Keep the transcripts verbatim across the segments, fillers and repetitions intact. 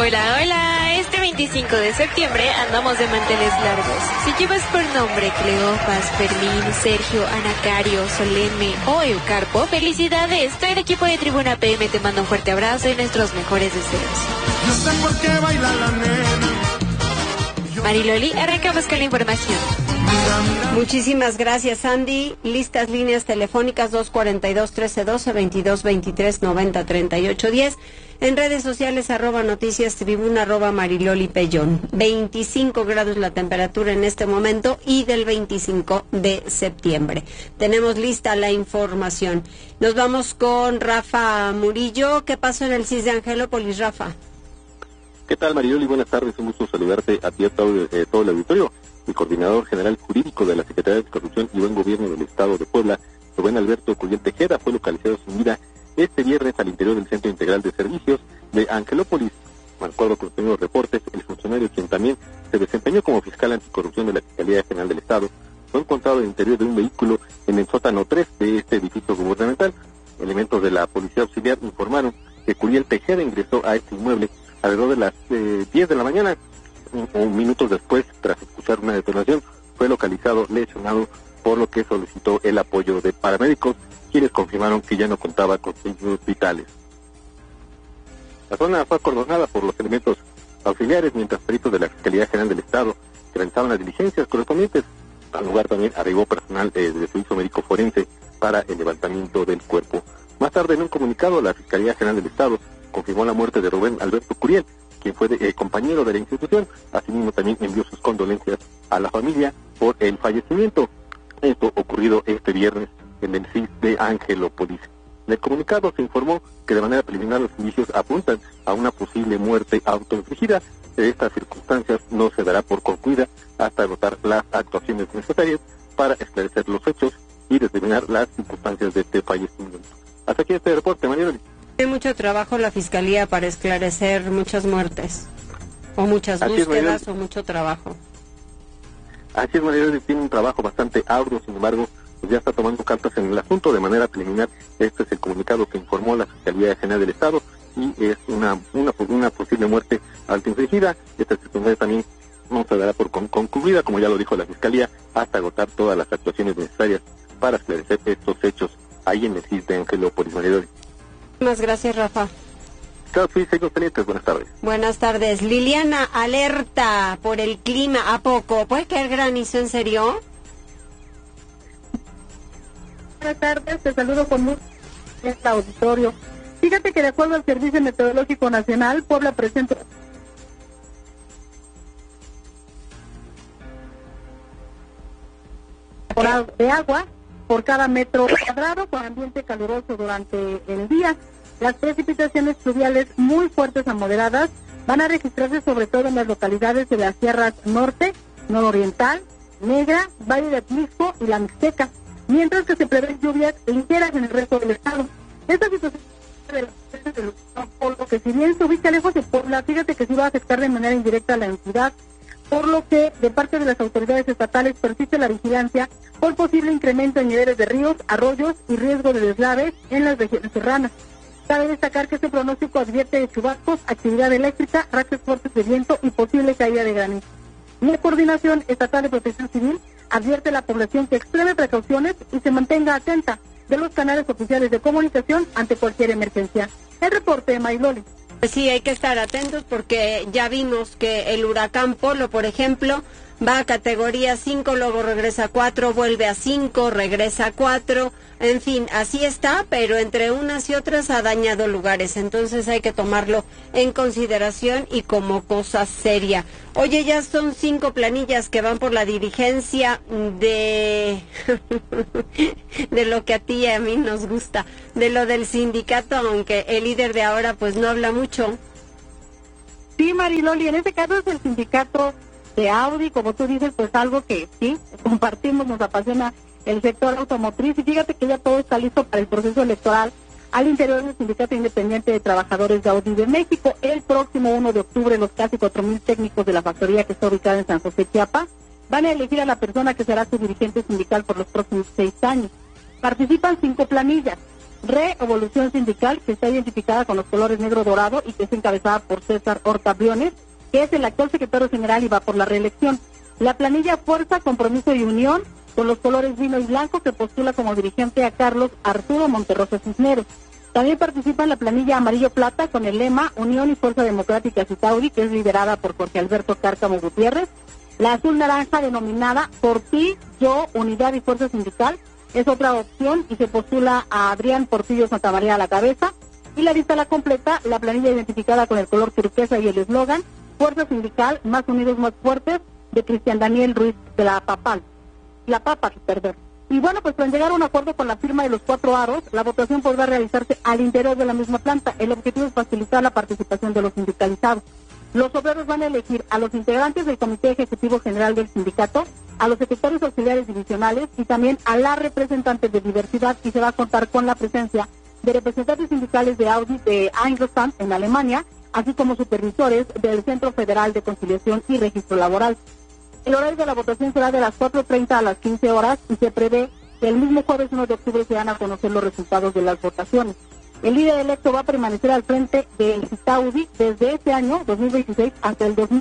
Hola, hola, este veinticinco de septiembre andamos de manteles largos. Si llevas por nombre Cleofas, Fermín, Sergio, Anacario, Solemne o Eucarpo, felicidades. Todo el equipo de Tribuna P M te manda un fuerte abrazo y nuestros mejores deseos. Yo sé por qué baila la nena. Mariloli, arrancamos con la información. Muchísimas gracias, Andy. Listas líneas telefónicas dos cuarenta y dos, trece doce, veintidós veintitrés, noventa, treinta y ocho diez. En redes sociales, arroba noticias tribuna, arroba Mariloli Pellón. veinticinco grados la temperatura en este momento y del veinticinco de septiembre. Tenemos lista la información. Nos vamos con Rafa Murillo. ¿Qué pasó en el C I S de Angelópolis, Rafa? ¿Qué tal, Mariloli? Buenas tardes, un gusto saludarte a ti y a todo, eh, todo el auditorio. El coordinador general jurídico de la Secretaría de Corrupción y Buen Gobierno del Estado de Puebla, Rubén Alberto Curiel Tejeda, fue localizado sin vida este viernes al interior del Centro Integral de Servicios de Angelópolis. De acuerdo con los primeros reportes, el funcionario, quien también se desempeñó como fiscal anticorrupción de la Fiscalía General del Estado, fue encontrado en el interior de un vehículo en el sótano tres de este edificio gubernamental. Elementos de la Policía Auxiliar informaron que Curiel Tejeda ingresó a este inmueble alrededor de las eh, diez de la mañana, o minutos después, tras escuchar una detonación, fue localizado lesionado, por lo que solicitó el apoyo de paramédicos, quienes confirmaron que ya no contaba con signos vitales. La zona fue acordonada por los elementos auxiliares, mientras peritos de la Fiscalía General del Estado realizaban las diligencias correspondientes. Al lugar también arribó personal eh, de servicio médico forense para el levantamiento del cuerpo. Más tarde, en un comunicado, la Fiscalía General del Estado confirmó la muerte de Rubén Alberto Curiel, quien fue de, eh, compañero de la institución. Asimismo, también envió sus condolencias a la familia por el fallecimiento. Esto ocurrido este viernes en el C I S de Angelópolis. En el comunicado se informó que de manera preliminar los indicios apuntan a una posible muerte autoinfligida. Estas circunstancias no se dará por concluida hasta agotar las actuaciones necesarias para esclarecer los hechos y determinar las circunstancias de este fallecimiento. Hasta aquí este reporte, Mariloli. Tiene mucho trabajo la Fiscalía para esclarecer muchas muertes, o muchas Así búsquedas, es, o mucho trabajo. Así es, Mariloli, tiene un trabajo bastante arduo, sin embargo, pues ya está tomando cartas en el asunto de manera preliminar. Este es el comunicado que informó la Fiscalía General del Estado y es una una, una posible muerte autoinfligida. Esta circunstancia también no se dará por con, concluida, como ya lo dijo la Fiscalía, hasta agotar todas las actuaciones necesarias para esclarecer estos hechos ahí en el C I S de Angelópolis, Mariloli. Muchas gracias, Rafa. Claro, sí, seguimos pendientes. Buenas tardes. Buenas tardes. Liliana, alerta por el clima. ¿A poco? ¿Puede caer granizo, en serio? Buenas tardes, te saludo con mucho este auditorio. Fíjate que de acuerdo al Servicio Meteorológico Nacional, Puebla presenta de agua por cada metro cuadrado, con ambiente caluroso durante el día. Las precipitaciones pluviales muy fuertes a moderadas van a registrarse sobre todo en las localidades de las sierras norte, nororiental, Negra, Valle de Atlisco y la Mixteca, mientras que se prevén lluvias ligeras en el resto del estado. Esta situación del polo, que si bien se ubica lejos de Puebla, fíjate que sí va a afectar de manera indirecta a la entidad, por lo que de parte de las autoridades estatales persiste la vigilancia por posible incremento en niveles de ríos, arroyos y riesgo de deslaves en las regiones serranas. Cabe destacar que este pronóstico advierte de chubascos, actividad eléctrica, rachas fuertes de viento y posible caída de granizo. La Coordinación Estatal de Protección Civil advierte a la población que extreme precauciones y se mantenga atenta de los canales oficiales de comunicación ante cualquier emergencia. El reporte de Mariloli. Pues sí, hay que estar atentos porque ya vimos que el huracán Polo, por ejemplo, va a categoría cinco, luego regresa a cuatro, vuelve a cinco, regresa a cuatro, en fin, así está, pero entre unas y otras ha dañado lugares, entonces hay que tomarlo en consideración y como cosa seria. Oye, ya son cinco planillas que van por la dirigencia de de lo que a ti y a mí nos gusta, de lo del sindicato, aunque el líder de ahora pues no habla mucho. Sí, Mariloli, en este caso es el sindicato de Audi, como tú dices, pues algo que sí, compartimos, nos apasiona el sector automotriz, y fíjate que ya todo está listo para el proceso electoral al interior del Sindicato Independiente de Trabajadores de Audi de México. El próximo uno de octubre, los casi cuatro mil técnicos de la factoría que está ubicada en San José, Chiapas, van a elegir a la persona que será su dirigente sindical por los próximos seis años. Participan cinco planillas. Revolución Sindical, que está identificada con los colores negro dorado y que es encabezada por César Horta Briones, que es el actual secretario general y va por la reelección. La planilla Fuerza, Compromiso y Unión, con los colores vino y blanco, que postula como dirigente a Carlos Arturo Monterrosa Cisneros. También participa en la planilla Amarillo Plata con el lema Unión y Fuerza Democrática Citauri, que es liderada por Jorge Alberto Cárcamo Gutiérrez. La Azul Naranja, denominada Por Ti, Yo, Unidad y Fuerza Sindical, es otra opción y se postula a Adrián Portillo Santamaría a la cabeza. Y la lista la completa la planilla identificada con el color turquesa y el eslogan Fuerza Sindical, Más Unidos, Más Fuertes, de Cristian Daniel Ruiz de la Papal. La Papa, perdón. Y bueno, pues tras llegar a un acuerdo con la firma de los cuatro aros, la votación podrá realizarse al interior de la misma planta. El objetivo es facilitar la participación de los sindicalizados. Los obreros van a elegir a los integrantes del Comité Ejecutivo General del Sindicato, a los secretarios auxiliares divisionales y también a la representante de diversidad, y se va a contar con la presencia de representantes sindicales de Audi de Ingolstadt en Alemania, así como supervisores del Centro Federal de Conciliación y Registro Laboral. El horario de la votación será de las cuatro treinta a las quince horas y se prevé que el mismo jueves uno de octubre se van a conocer los resultados de las votaciones. El líder electo va a permanecer al frente del Citaudi desde este año, dos mil veintiséis, hasta el dos mil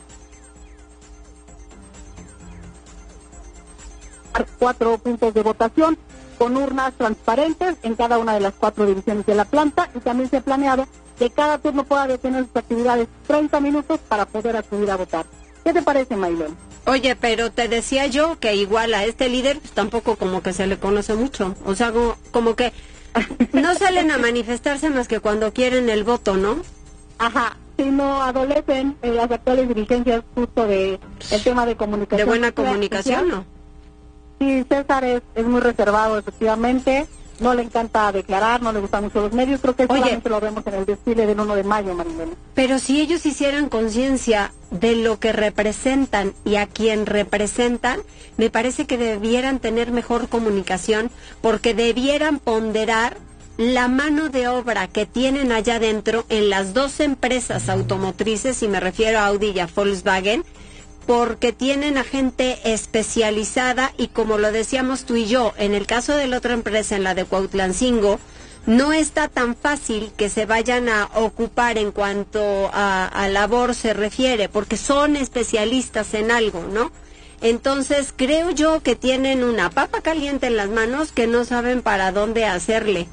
cuatro puntos de votación con urnas transparentes en cada una de las cuatro divisiones de la planta, y también se ha planeado que cada turno pueda detener sus actividades treinta minutos para poder acudir a votar. ¿Qué te parece, Maylon? Oye, pero te decía yo que igual a este líder pues, tampoco como que se le conoce mucho. O sea, como, como que no salen a manifestarse más que cuando quieren el voto, ¿no? Ajá, si no adolecen en las actuales dirigencias justo de el tema de comunicación. ¿De buena comunicación, no? Sí, César es, es muy reservado, efectivamente. No le encanta declarar, no le gustan mucho los medios. Creo que Oye, solamente lo vemos en el desfile del uno de mayo, Marilena. Pero si ellos hicieran conciencia de lo que representan y a quien representan, me parece que debieran tener mejor comunicación, porque debieran ponderar la mano de obra que tienen allá adentro en las dos empresas automotrices, y me refiero a Audi y a Volkswagen, porque tienen a gente especializada, y como lo decíamos tú y yo, en el caso de la otra empresa, en la de Cuautlancingo, no está tan fácil que se vayan a ocupar en cuanto a, a labor se refiere, porque son especialistas en algo, ¿no? Entonces creo yo que tienen una papa caliente en las manos que no saben para dónde hacerle.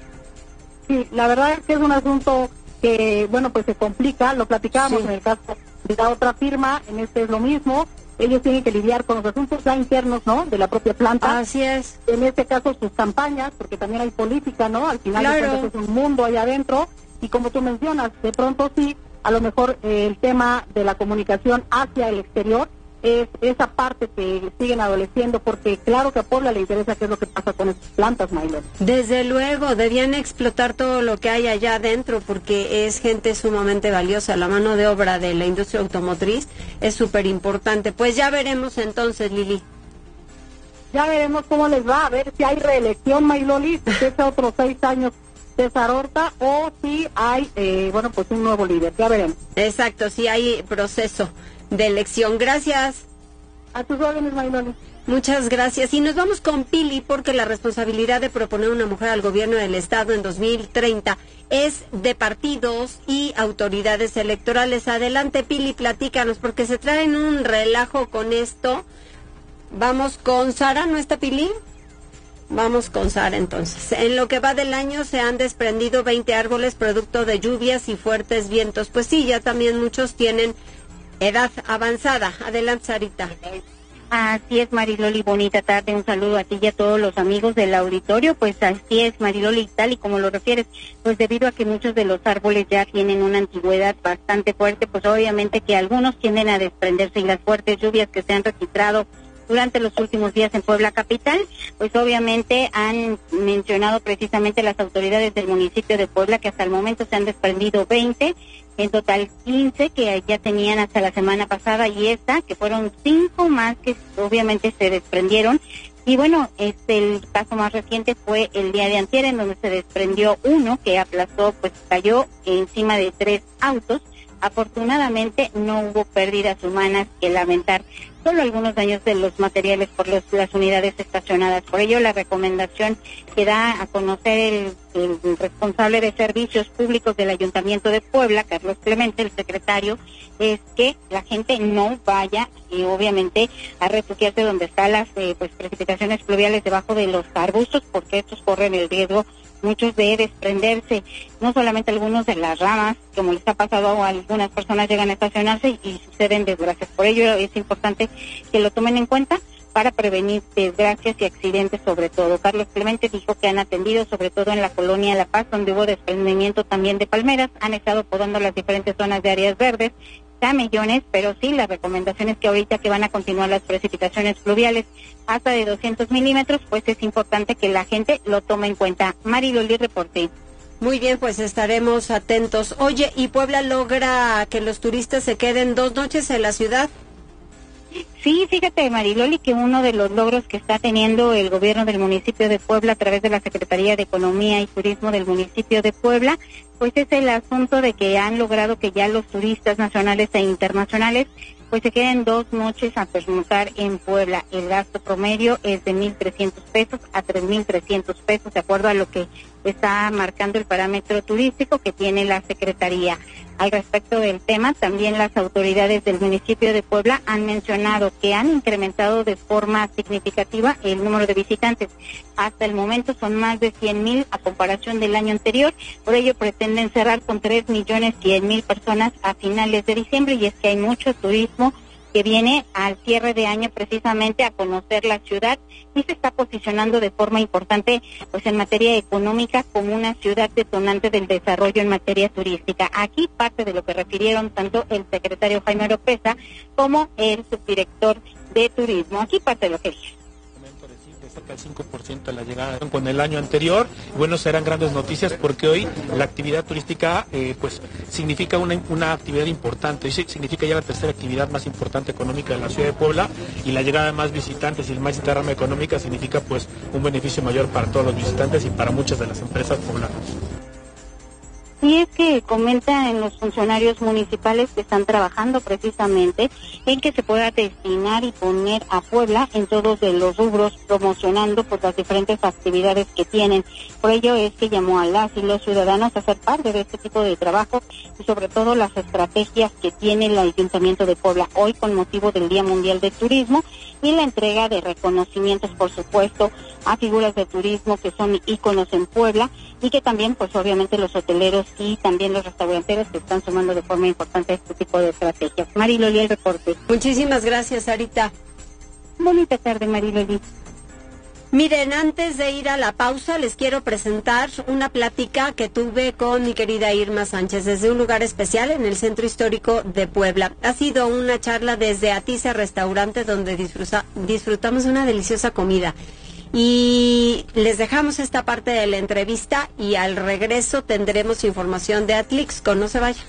Sí, la verdad es que es un asunto que, bueno, pues se complica, lo platicábamos sí. en el caso de la otra firma, en este es lo mismo, ellos tienen que lidiar con los asuntos ya internos, ¿no?, de la propia planta. Así es. En este caso sus campañas, porque también hay política, ¿no?, al final claro. de cuentas es un mundo allá adentro, y como tú mencionas, de pronto sí, a lo mejor eh, el tema de la comunicación hacia el exterior es esa parte que siguen adoleciendo, porque claro que a Puebla le interesa qué es lo que pasa con esas plantas, Maylon. Desde luego, debían explotar todo lo que hay allá adentro, porque es gente sumamente valiosa. La mano de obra de la industria automotriz es súper importante. Pues ya veremos entonces, Lili. Ya veremos cómo les va, a ver si hay reelección, Mayloli, si se echa otros seis años César Horta, o si hay, eh, bueno, pues un nuevo líder, ya veremos. Exacto, si hay proceso de elección. Gracias. A tus órdenes, Mayloli. Muchas gracias. Y nos vamos con Pili, porque la responsabilidad de proponer una mujer al gobierno del Estado en dos mil treinta es de partidos y autoridades electorales. Adelante, Pili, platícanos, porque se traen un relajo con esto. Vamos con Sara, ¿no está Pili? Vamos con Sara entonces. En lo que va del año se han desprendido veinte árboles producto de lluvias y fuertes vientos. Pues sí, ya también muchos tienen edad avanzada. Adelante, Sarita. Así es, Mariloli, bonita tarde, un saludo a ti y a todos los amigos del auditorio. Pues así es, Mariloli, tal y como lo refieres, pues debido a que muchos de los árboles ya tienen una antigüedad bastante fuerte, pues obviamente que algunos tienden a desprenderse, y las fuertes lluvias que se han registrado durante los últimos días en Puebla capital, pues obviamente han mencionado precisamente las autoridades del municipio de Puebla que hasta el momento se han desprendido veinte, en total quince que ya tenían hasta la semana pasada, y esta, que fueron cinco más que obviamente se desprendieron. Y bueno, este el caso más reciente fue el día de antier, en donde se desprendió uno que aplastó, pues cayó encima de tres autos Afortunadamente no hubo pérdidas humanas que lamentar, solo algunos daños de los materiales por los, las unidades estacionadas. Por ello, la recomendación que da a conocer el, el responsable de servicios públicos del Ayuntamiento de Puebla, Carlos Clemente, el secretario, es que la gente no vaya, y obviamente, a refugiarse donde están las eh, pues, precipitaciones pluviales debajo de los arbustos, porque estos corren el riesgo muchos de desprenderse, no solamente algunos de las ramas, como les ha pasado a algunas personas, llegan a estacionarse y, y suceden desgracias. Por ello es importante que lo tomen en cuenta para prevenir desgracias y accidentes sobre todo. Carlos Clemente dijo que han atendido sobre todo en la colonia La Paz, donde hubo desprendimiento también de palmeras, han estado podando las diferentes zonas de áreas verdes, camellones, pero sí, la recomendación es que ahorita que van a continuar las precipitaciones pluviales hasta de doscientos milímetros, pues es importante que la gente lo tome en cuenta. Mariloli, reporte. Muy bien, pues estaremos atentos. Oye, ¿y Puebla logra que los turistas se queden dos noches en la ciudad? Sí, fíjate, Mariloli, que uno de los logros que está teniendo el gobierno del municipio de Puebla a través de la Secretaría de Economía y Turismo del municipio de Puebla, pues es el asunto de que han logrado que ya los turistas nacionales e internacionales pues se queden dos noches a pernoctar en Puebla. El gasto promedio es de mil trescientos pesos a tres mil trescientos pesos, de acuerdo a lo que está marcando el parámetro turístico que tiene la Secretaría. Al respecto del tema, también las autoridades del municipio de Puebla han mencionado que han incrementado de forma significativa el número de visitantes. Hasta el momento son más de cien mil a comparación del año anterior, por ello pretenden cerrar con tres millones cien mil personas a finales de diciembre, y es que hay mucho turismo que viene al cierre de año precisamente a conocer la ciudad y se está posicionando de forma importante pues en materia económica como una ciudad detonante del desarrollo en materia turística. Aquí parte de lo que refirieron tanto el secretario Jaime Oropesa como el subdirector de turismo. Aquí parte de lo que dijeron. Cerca del cinco por ciento de la llegada con el año anterior. Bueno, serán grandes noticias porque hoy la actividad turística eh, pues significa una, una actividad importante, significa ya la tercera actividad más importante económica de la ciudad de Puebla, y la llegada de más visitantes y el más interrama económica significa pues un beneficio mayor para todos los visitantes y para muchas de las empresas poblanas. Y es que comentan en los funcionarios municipales que están trabajando precisamente en que se pueda destinar y poner a Puebla en todos de los rubros, promocionando pues las diferentes actividades que tienen. Por ello es que llamó a las y los ciudadanos a ser parte de este tipo de trabajo y sobre todo las estrategias que tiene el Ayuntamiento de Puebla hoy con motivo del Día Mundial de Turismo y la entrega de reconocimientos, por supuesto, a figuras de turismo que son íconos en Puebla y que también pues obviamente los hoteleros y también los restauranteros se están sumando de forma importante a este tipo de estrategias. Mariloli, el reporte. Muchísimas gracias, Sarita. Bonita tarde, Mariloli. Miren, antes de ir a la pausa, les quiero presentar una plática que tuve con mi querida Irma Sánchez desde un lugar especial en el Centro Histórico de Puebla. Ha sido una charla desde Atiza Restaurante, donde disfruta, disfrutamos una deliciosa comida. Y les dejamos esta parte de la entrevista y al regreso tendremos información de Atlixco. No se vayan.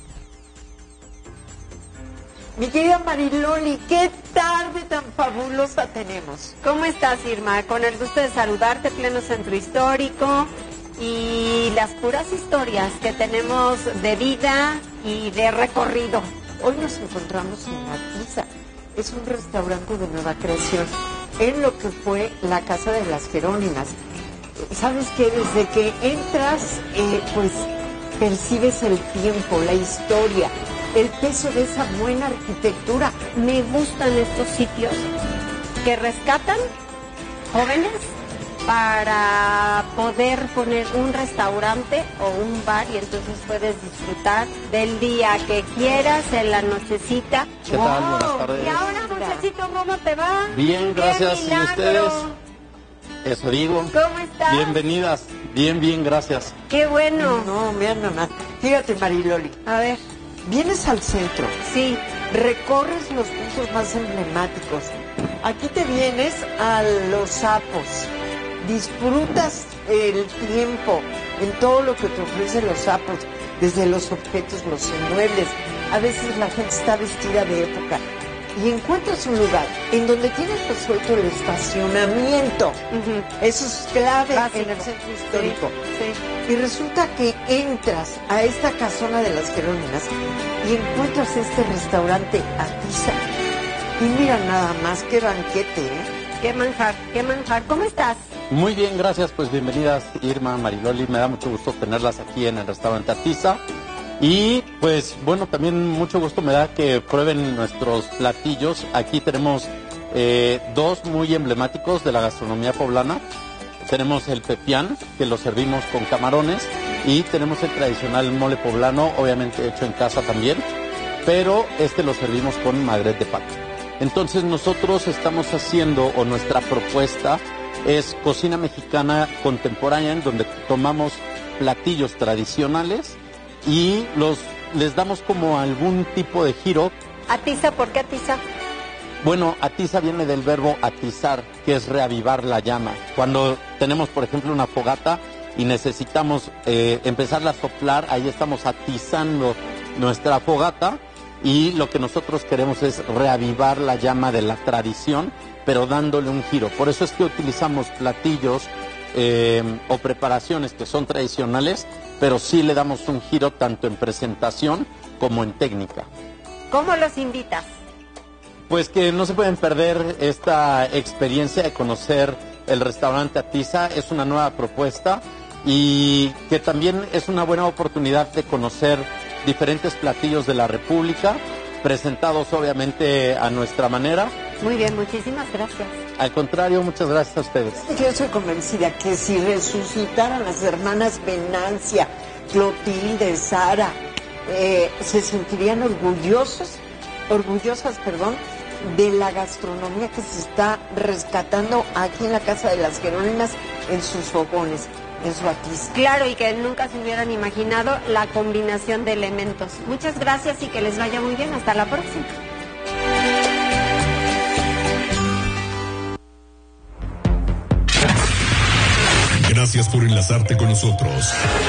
Mi querida Mariloli, qué tarde tan fabulosa tenemos. ¿Cómo estás, Irma? Con el gusto de saludarte, pleno Centro Histórico, y las puras historias que tenemos de vida y de recorrido. Hoy nos encontramos en Atiza. Es un restaurante de nueva creación en lo que fue la Casa de las Jerónimas. ¿Sabes qué? Desde que entras, eh, pues percibes el tiempo, la historia, el peso de esa buena arquitectura. Me gustan estos sitios que rescatan jóvenes para poder poner un restaurante o un bar y entonces puedes disfrutar del día que quieras, en la nochecita. ¿Qué wow. tal? Buenas tardes. Y ahora, muchachito, ¿cómo te va? Bien, gracias. ¿Y ustedes? Eso digo. ¿Cómo estás? Bienvenidas. Bien, bien, gracias. Qué bueno. No, mira nomás. Fíjate, Mariloli. A ver. Vienes al centro. Sí. Recorres los puntos más emblemáticos. Aquí te vienes a Los Sapos. Disfrutas el tiempo en todo lo que te ofrecen Los Sapos, desde los objetos, los inmuebles. A veces la gente está vestida de época. y encuentras un lugar en donde tienes resuelto el estacionamiento. Ujú. Eso es clave Básico. en el centro histórico. Sí. Y resulta que entras a esta casona de las Jerónimas y encuentras este restaurante Atiza. Y mira nada más, qué banquete, ¿eh? Qué manjar, qué manjar. ¿Cómo estás? Muy bien, gracias. Pues bienvenidas Irma, Mariloli. Me da mucho gusto tenerlas aquí en el restaurante Atiza. Y pues bueno, también mucho gusto me da que prueben nuestros platillos. Aquí tenemos eh, dos muy emblemáticos de la gastronomía poblana. Tenemos el pepián, que lo servimos con camarones, y tenemos el tradicional mole poblano, obviamente hecho en casa también, pero este lo servimos con magret de pato. Entonces nosotros estamos haciendo, o nuestra propuesta es cocina mexicana contemporánea, en donde tomamos platillos tradicionales y los les damos como algún tipo de giro. Atiza, ¿por qué atiza? Bueno, atiza viene del verbo atizar, que es reavivar la llama. Cuando tenemos, por ejemplo, una fogata y necesitamos eh, empezarla a soplar, ahí estamos atizando nuestra fogata, y lo que nosotros queremos es reavivar la llama de la tradición, pero dándole un giro. Por eso es que utilizamos platillos eh, o preparaciones que son tradicionales, pero sí le damos un giro tanto en presentación como en técnica. ¿Cómo los invitas? Pues que no se pueden perder esta experiencia de conocer el restaurante Atiza. Es una nueva propuesta y que también es una buena oportunidad de conocer diferentes platillos de la República, presentados obviamente a nuestra manera. Muy bien, muchísimas gracias. Al contrario, muchas gracias a ustedes. Yo soy convencida que si resucitaran las hermanas Venancia, Clotilde, Sara, eh, se sentirían orgullosos, orgullosas, perdón, de la gastronomía que se está rescatando aquí en la Casa de las Jerónimas, en sus fogones, en su Atiza. Claro, y que nunca se hubieran imaginado la combinación de elementos. Muchas gracias y que les vaya muy bien. Hasta la próxima. Gracias por enlazarte con nosotros.